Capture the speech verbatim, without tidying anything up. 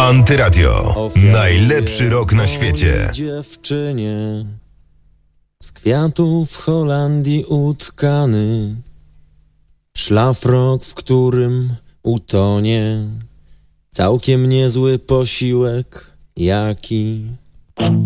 Antyradio. Najlepszy rok na świecie. Dziewczynie z kwiatów Holandii utkany, szlafrok, w którym utonie całkiem niezły posiłek jaki.